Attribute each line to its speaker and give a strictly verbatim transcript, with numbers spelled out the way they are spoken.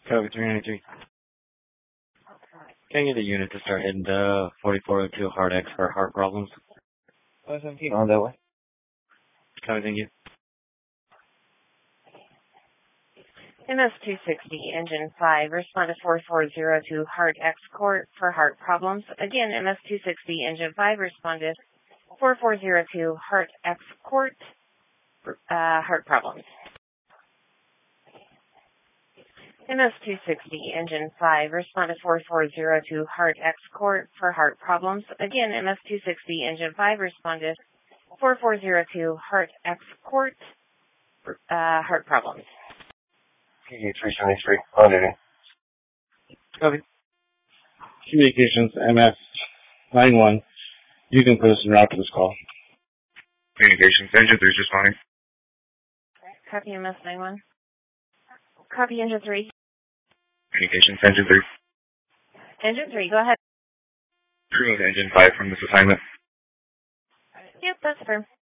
Speaker 1: Copy three ninety-three. Can I get a unit to start heading to forty-four oh two Hard X for heart problems?
Speaker 2: five seventeen on that way.
Speaker 1: Copy, thank you.
Speaker 3: M S two sixty, Engine five, respond to four four zero two Heart X Court for heart problems. Again, M S two sixty, Engine five, respond to four four zero two Heart X Court for uh, heart problems. M S two sixty, Engine five, respond to four four zero two Heart X Court for heart problems. Again, M S two sixty, Engine five, respond to four four zero two Heart X Court for uh, heart problems.
Speaker 2: P G three seventy-three on duty.
Speaker 1: Copy. Communications, M S nine one. You can put us en route to this call.
Speaker 2: Communications, Engine three is responding.
Speaker 3: Copy M S nine one. Copy Engine three.
Speaker 2: Communications, Engine three.
Speaker 3: Engine three, go ahead.
Speaker 2: Remove Engine five from this assignment.
Speaker 3: Yep, that's firm.